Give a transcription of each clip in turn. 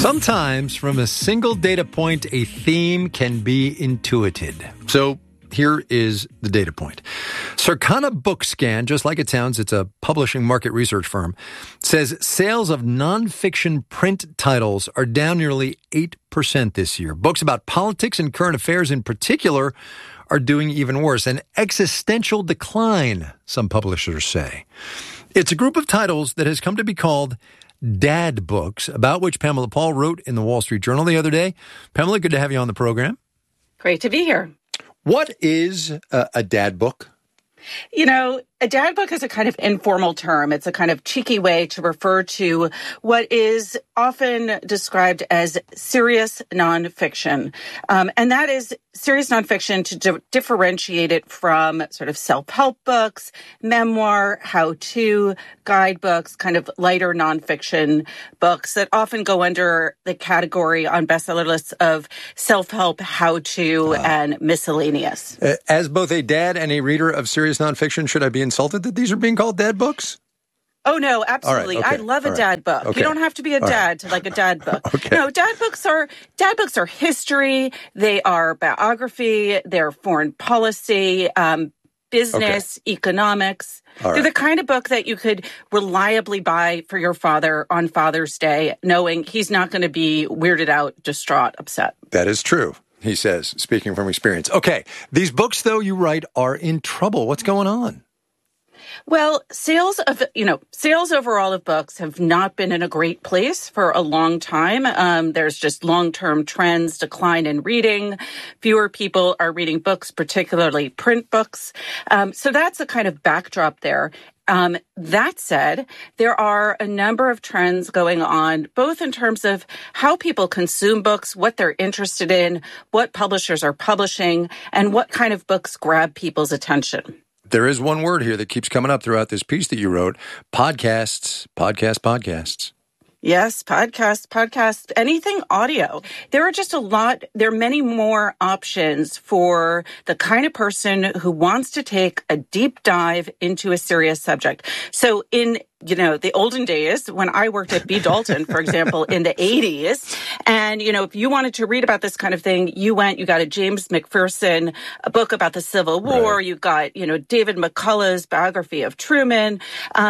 Sometimes from a single data point, a theme can be intuited. So here is the data point. Circana BookScan, just like it sounds, it's a publishing market research firm, says sales of nonfiction print titles are down nearly 8% this year. Books about politics and current affairs in particular are doing even worse. An existential decline, some publishers say. It's a group of titles that has come to be called dad books, about which Pamela Paul wrote in the Wall Street Journal the other day. Pamela, good to have you on the program. Great to be here. What is a dad book? You know, a dad book is a kind of informal term. It's a kind of cheeky way to refer to what is often described as serious nonfiction. And that is serious nonfiction to differentiate it from sort of self-help books, memoir, how-to, guidebooks, kind of lighter nonfiction books that often go under the category on bestseller lists of self-help, how-to, and miscellaneous. As both a dad and a reader of serious nonfiction, should I be insulted that these are being called dad books? Oh, no, absolutely. All right, okay. I love a dad book. Okay. You don't have to be a dad to like a dad book. Okay. No, dad books are history. They are biography. They're foreign policy, business, economics. All right. They're the kind of book that you could reliably buy for your father on Father's Day, knowing he's not going to be weirded out, distraught, upset. That is true, he says, speaking from experience. Okay, these books, though, you write, are in trouble. What's going on? Well, sales overall of books have not been in a great place for a long time. There's just long-term trends, decline in reading. Fewer people are reading books, particularly print books. So that's a kind of backdrop there. That said, there are a number of trends going on, both in terms of how people consume books, what they're interested in, what publishers are publishing, and what kind of books grab people's attention. There is one word here that keeps coming up throughout this piece that you wrote: podcasts. Yes, podcasts, anything audio. There are many more options for the kind of person who wants to take a deep dive into a serious subject. So in the olden days when I worked at B. Dalton, for example, in the 80s, and, if you wanted to read about this kind of thing, you got a James McPherson, a book about the Civil War. Right. You got, David McCullough's biography of Truman.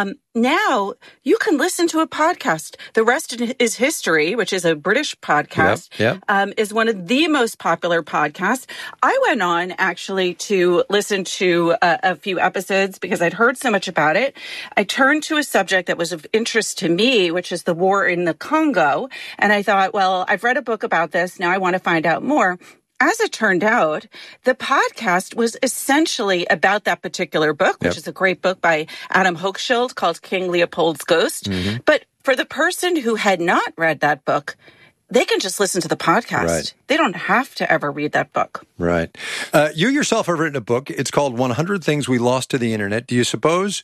Now you can listen to a podcast. The Rest is History, which is a British podcast, is one of the most popular podcasts. I went on actually to listen to a few episodes because I'd heard so much about it. I turned to a subject that was of interest to me, which is the war in the Congo. And I thought, well, I've read a book about this. Now I want to find out more. As it turned out, the podcast was essentially about that particular book, which is a great book by Adam Hochschild called King Leopold's Ghost. Mm-hmm. But for the person who had not read that book, they can just listen to the podcast. Right. They don't have to ever read that book. Right. You yourself have written a book. It's called 100 Things We Lost to the Internet. Do you suppose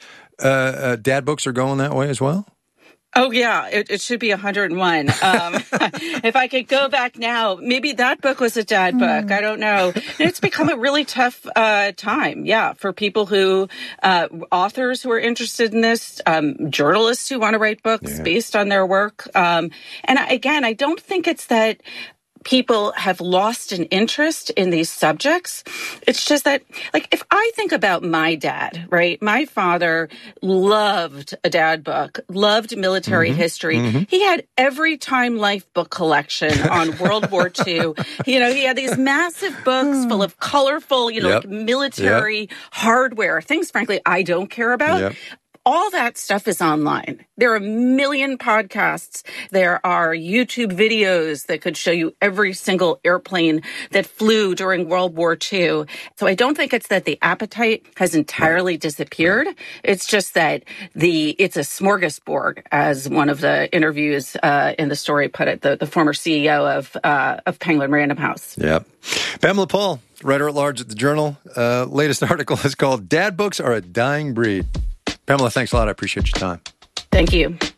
dad books are going that way as well? Oh, yeah, it should be 101. If I could go back now, maybe that book was a dad book. I don't know. It's become a really tough time, for people authors who are interested in this, journalists who want to write books based on their work. And I don't think it's that people have lost an interest in these subjects. It's just that, if I think about my dad, right? My father loved a dad book, loved military history. Mm-hmm. He had every Time Life book collection on World War II. He had these massive books full of colorful, military hardware, things, frankly, I don't care about. Yep. All that stuff is online. There are a million podcasts. There are YouTube videos that could show you every single airplane that flew during World War II. So I don't think it's that the appetite has entirely disappeared. It's just that it's a smorgasbord, as one of the interviews in the story put it, the former CEO of Penguin Random House. Yep. Pamela Paul, writer-at-large at the Journal. Latest article is called "Dad Books Are a Dying Breed." Pamela, thanks a lot. I appreciate your time. Thank you.